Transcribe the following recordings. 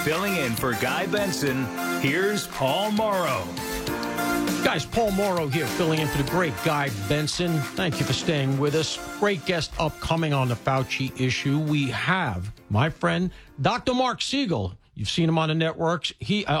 Filling in for Guy Benson, here's Paul Morrow. Guys, Paul Morrow here, filling in for the great Guy Benson. Thank you for staying with us. Great guest upcoming on the Fauci issue. We have my friend, Dr. Mark Siegel. You've seen him on the networks. I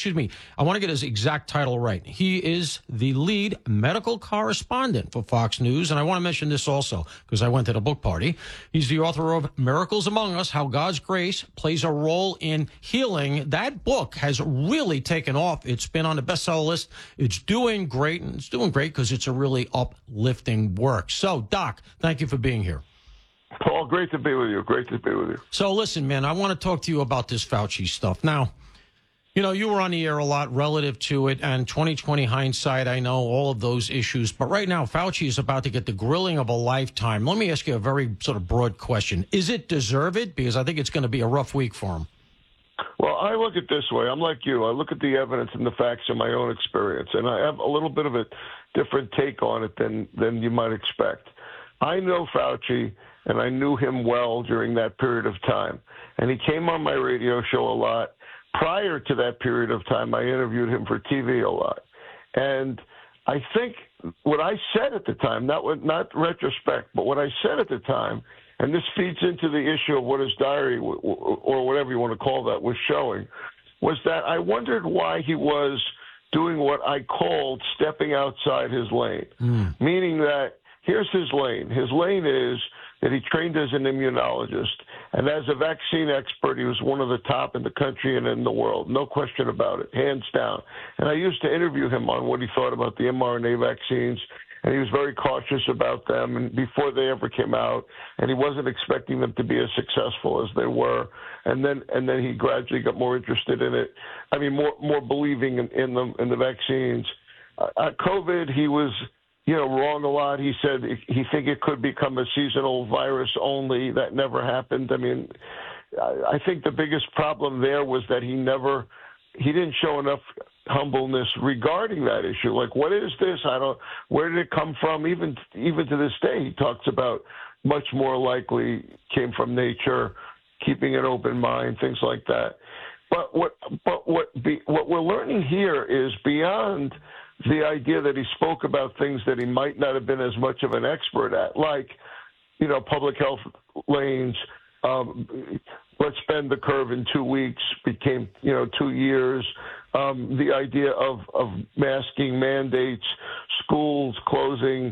want to get his exact title right. He is the lead medical correspondent for Fox News. And I want to mention this also because I went to the book party. He's the author of Miracles Among Us, How God's Grace Plays a Role in Healing. That book has really taken off. It's been on the bestseller list. It's doing great, and it's doing great because it's a really uplifting work. So, Doc, thank you for being here. Paul, great to be with you. Great to be with you. So listen, man, I want to talk to you about this Fauci stuff. Now, you know, you were on the air a lot relative to it, and 2020 hindsight, I know all of those issues. But right now, Fauci is about to get the grilling of a lifetime. Let me ask you a very sort of broad question. Is it deserved? Because I think it's going to be a rough week for him. Well, I look at it this way. I'm like you. I look at the evidence and the facts in my own experience, and I have a little bit of a different take on it than you might expect. I know Fauci, and I knew him well during that period of time. And he came on my radio show a lot. Prior to that period of time, I interviewed him for TV a lot. And I think what I said at the time, not retrospect, but what I said at the time, and this feeds into the issue of what his diary, or whatever you want to call that, was showing, was that I wondered why he was doing what I called stepping outside his lane, meaning that here's his lane. His lane is that he trained as an immunologist, and as a vaccine expert, he was one of the top in the country and in the world, no question about it, hands down. And I used to interview him on what he thought about the mRNA vaccines, and he was very cautious about them and before they ever came out, and he wasn't expecting them to be as successful as they were. And then he gradually got more interested in it. I mean, more believing in the vaccines. COVID, he was wrong a lot. He said he think it could become a seasonal virus only. That never happened. I mean, I think the biggest problem there was that he didn't show enough humbleness regarding that issue. Like, what is this? Where did it come from? Even to this day, he talks about much more likely came from nature, keeping an open mind, things like that. But what we're learning here is beyond the idea that he spoke about things that he might not have been as much of an expert at, like, public health lanes, let's bend the curve in 2 weeks became, 2 years, the idea of masking mandates, schools closing.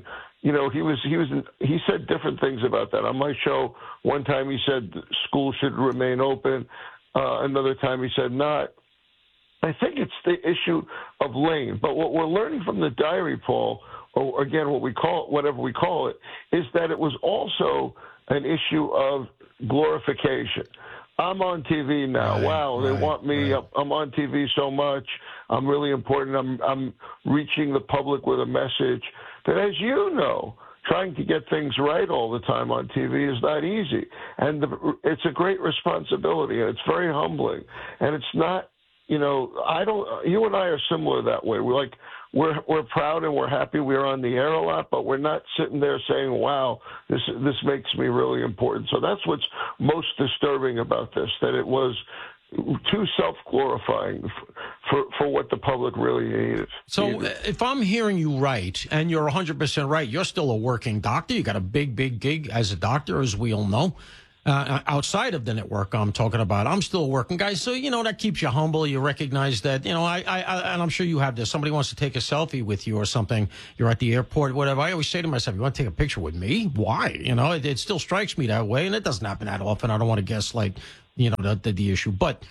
He said different things about that. On my show, one time he said schools should remain open. Another time he said not. I think it's the issue of lane. But what we're learning from the diary, Paul, or again, whatever we call it, is that it was also an issue of glorification. I'm on TV now. Wow, they want me. Right. I'm on TV so much. I'm really important. I'm reaching the public with a message that, as you know, trying to get things right all the time on TV is not easy. And it's a great responsibility, and it's very humbling. And it's not, you and I are similar that way. We're proud and we're happy we're on the air a lot, but we're not sitting there saying, wow, this makes me really important. So that's what's most disturbing about this, that it was too self-glorifying for what the public really needed. So if I'm hearing you right, and you're 100% right, you're still a working doctor. You got a big gig as a doctor, as we all know. Outside of the network I'm talking about, I'm still a working guy. So, that keeps you humble. You recognize that, and I'm sure you have this. Somebody wants to take a selfie with you or something. You're at the airport, whatever. I always say to myself, you want to take a picture with me? Why? It still strikes me that way. And it doesn't happen that often. I don't want to guess the issue. But,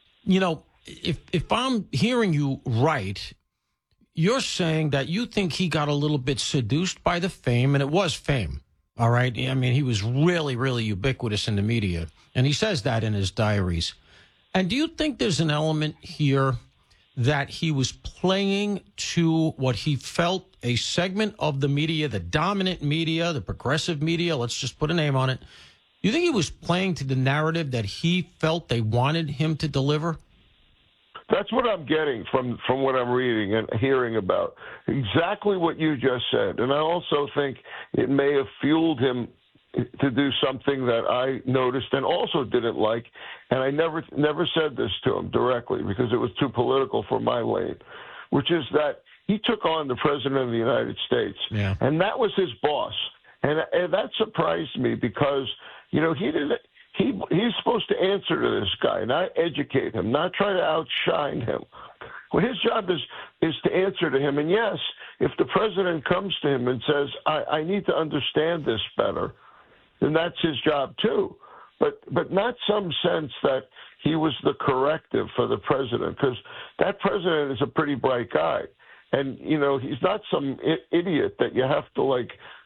if I'm hearing you right, you're saying that you think he got a little bit seduced by the fame, and it was fame. All right. I mean, he was really, really ubiquitous in the media, and he says that in his diaries. And do you think there's an element here that he was playing to what he felt a segment of the media, the dominant media, the progressive media, let's just put a name on it. Do you think he was playing to the narrative that he felt they wanted him to deliver? That's what I'm getting from what I'm reading and hearing about. Exactly what you just said. And I also think it may have fueled him to do something that I noticed and also didn't like, and I never said this to him directly because it was too political for my lane, which is that he took on the president of the United States, and that was his boss, and that surprised me because he's supposed to answer to this guy, not educate him, not try to outshine him. Well, his job is to answer to him. And yes, if the president comes to him and says, I need to understand this better, then that's his job too. But not some sense that he was the corrective for the president, because that president is a pretty bright guy. And, he's not some idiot that you have to,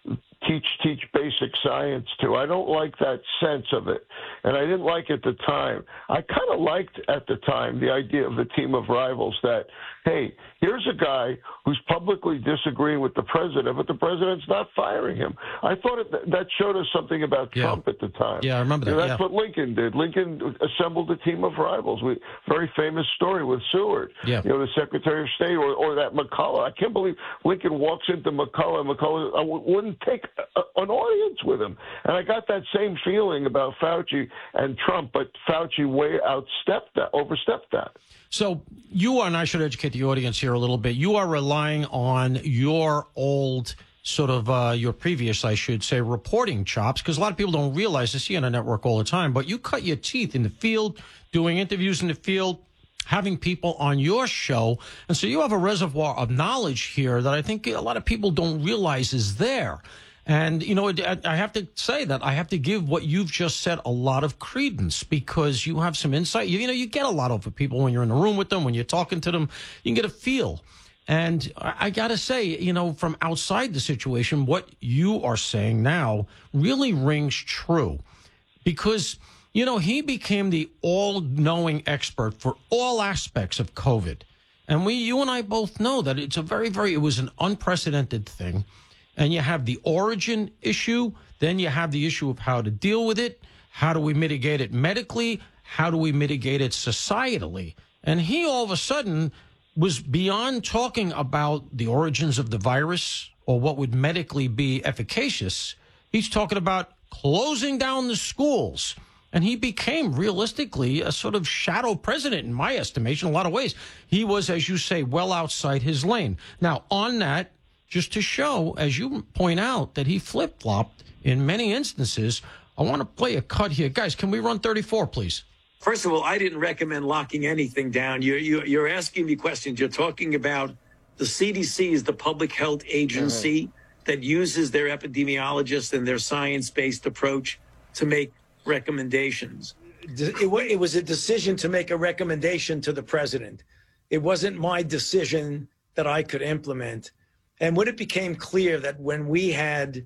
teach basic science to. I don't like that sense of it, and I didn't like it at the time. I kind of liked at the time the idea of the team of rivals that, hey, here's a guy who's publicly disagreeing with the president, but the president's not firing him. I thought that showed us something about Trump at the time. Yeah, I remember that. That's what Lincoln did. Lincoln assembled a team of rivals. Very famous story with Seward, the Secretary of State, or that McCullough. I can't believe Lincoln walks into McCullough. McCullough wouldn't take an audience with him. And I got that same feeling about Fauci and Trump, but Fauci way overstepped that. So you are, and I should educate the audience here a little bit, you are relying on your old sort of your previous, I should say, reporting chops, because a lot of people don't realize this. See on a network all the time, but you cut your teeth in the field, doing interviews in the field, having people on your show. And so you have a reservoir of knowledge here that I think a lot of people don't realize is there. And, I have to say that I have to give what you've just said a lot of credence, because you have some insight. You get a lot over people when you're in the room with them, when you're talking to them, you can get a feel. And I got to say, from outside the situation, what you are saying now really rings true, because, he became the all-knowing expert for all aspects of COVID. And you and I both know that it's it was an unprecedented thing. And you have the origin issue. Then you have the issue of how to deal with it. How do we mitigate it medically? How do we mitigate it societally? And he all of a sudden was beyond talking about the origins of the virus or what would medically be efficacious. He's talking about closing down the schools. And he became realistically a sort of shadow president, in my estimation, in a lot of ways. He was, as you say, well outside his lane. Now, on that, just to show, as you point out, that he flip-flopped in many instances, I want to play a cut here. Guys, can we run 34, please? First of all, I didn't recommend locking anything down. You're asking me questions. You're talking about the CDC is the public health agency that uses their epidemiologists and their science-based approach to make recommendations. It was a decision to make a recommendation to the president. It wasn't my decision that I could implement. And when it became clear that when we had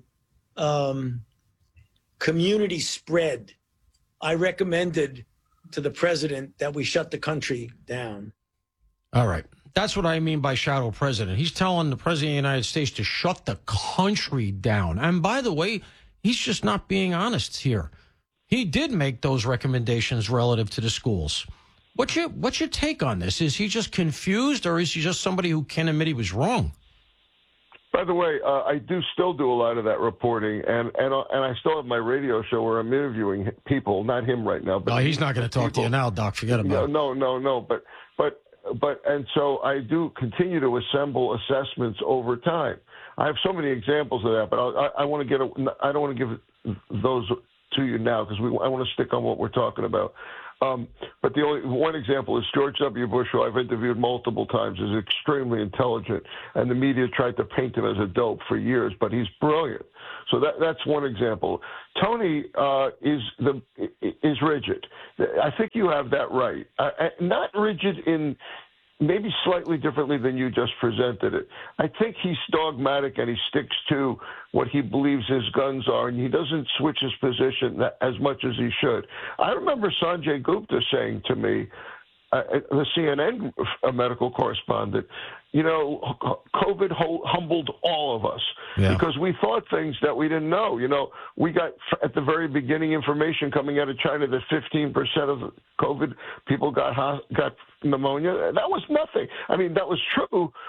community spread, I recommended to the president that we shut the country down. All right. That's what I mean by shadow president. He's telling the president of the United States to shut the country down. And by the way, he's just not being honest here. He did make those recommendations relative to the schools. What's your take on this? Is he just confused, or is he just somebody who can't admit he was wrong? By the way, I still do a lot of that reporting, and I still have my radio show where I'm interviewing people, not him right now. But no, he's not going to talk to you now, Doc. Forget about it. No. But and so I do continue to assemble assessments over time. I have so many examples of that, but I want to I don't want to give those to you now because I want to stick on what we're talking about. But the only one example is George W. Bush, who I've interviewed multiple times, is extremely intelligent, and the media tried to paint him as a dope for years, but he's brilliant. So that's one example. Tony is rigid. I think you have that right. Not rigid in maybe slightly differently than you just presented it. I think he's dogmatic and he sticks to what he believes his guns are, and he doesn't switch his position as much as he should. I remember Sanjay Gupta saying to me, the CNN medical correspondent, COVID humbled all of us because we thought things that we didn't know. We got at the very beginning information coming out of China that 15% of COVID people got pneumonia. That was nothing. I mean, that was true,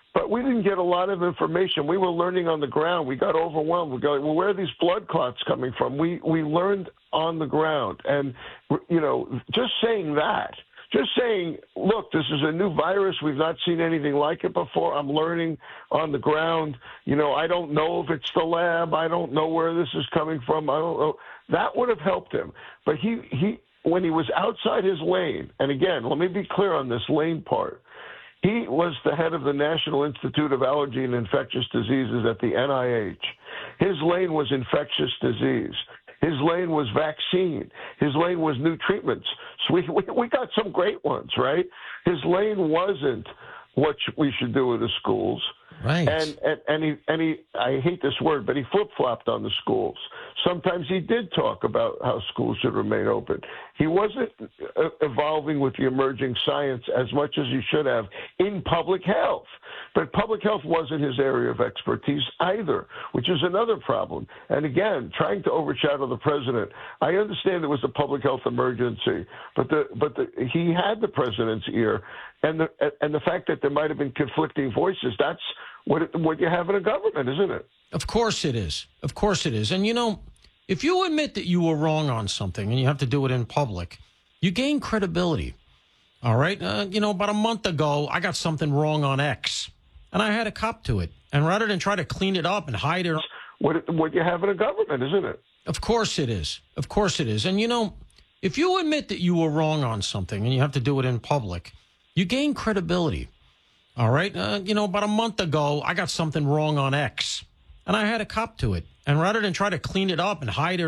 But we didn't get a lot of information. We were learning on the ground. We got overwhelmed. We go, well, where are these blood clots coming from? We learned on the ground. And, just saying that, just saying, look, this is a new virus. We've not seen anything like it before. I'm learning on the ground. I don't know if it's the lab. I don't know where this is coming from. I don't know. That would have helped him. But he when he was outside his lane, and again, let me be clear on this lane part. He was the head of the National Institute of Allergy and Infectious Diseases at the NIH. His lane was infectious disease. His lane was vaccine. His lane was new treatments. So we got some great ones, right? His lane wasn't what we should do with the schools. Right. And he I hate this word, but he flip-flopped on the schools. Sometimes he did talk about how schools should remain open. He wasn't evolving with the emerging science as much as he should have in public health. But public health wasn't his area of expertise either, which is another problem. And again, trying to overshadow the president. I understand it was a public health emergency, but he had the president's ear. And the fact that there might have been conflicting voices, that's what you have in a government, isn't it? Of course it is. Of course it is. And, if you admit that you were wrong on something and you have to do it in public, you gain credibility. All right? About a month ago, I got something wrong on X, and I had a cop to it. And rather than try to clean it up and hide it... What you have in a government, isn't it? Of course it is. Of course it is. And, if you admit that you were wrong on something and you have to do it in public, you gain credibility. All right? About a month ago, I got something wrong on X, and I had a cop to it. And rather than try to clean it up and hide it